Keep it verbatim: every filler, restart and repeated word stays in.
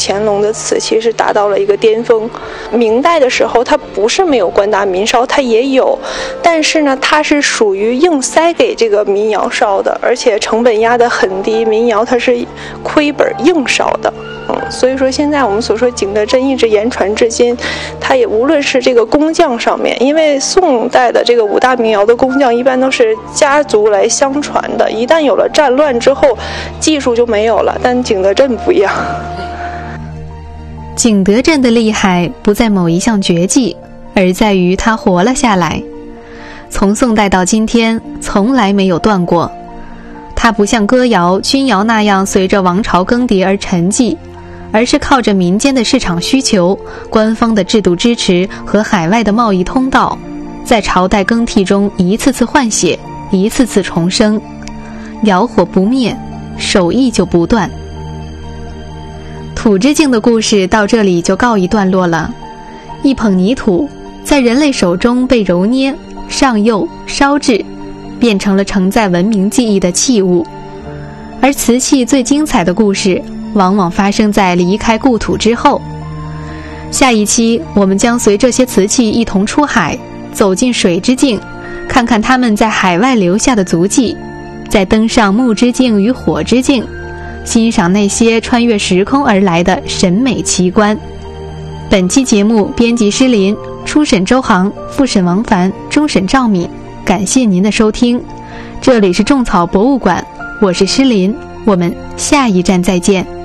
乾隆的瓷器是达到了一个巅峰。明代的时候它不是没有官大民烧，它也有，但是呢它是属于硬塞给这个民窑烧的，而且成本压得很低，民窑它是亏本硬烧的。嗯，所以说现在我们所说景德镇一直言传至今，它也无论是这个工匠上面，因为宋代的这个五大名窑的工匠一般都是家族来相传的，一旦有了战乱之后技术就没有了，但景德镇不一样。 景德镇的厉害不在某一项绝技，而在于它活了下来，从宋代到今天从来没有断过。它不像歌谣、军谣那样随着王朝更迭而沉寂，而是靠着民间的市场需求、官方的制度支持和海外的贸易通道，在朝代更替中一次次换血，一次次重生。燎火不灭，手艺就不断。土之境的故事到这里就告一段落了。一捧泥土在人类手中被揉捏、上釉、烧制，变成了承载文明记忆的器物。而瓷器最精彩的故事往往发生在离开故土之后。下一期我们将随这些瓷器一同出海，走进水之境，看看他们在海外留下的足迹，再登上木之境与火之境，欣赏那些穿越时空而来的审美奇观。本期节目编辑施林，初审周航，复审王凡，终审赵敏。感谢您的收听，这里是种草博物馆，我是施林，我们下一站再见。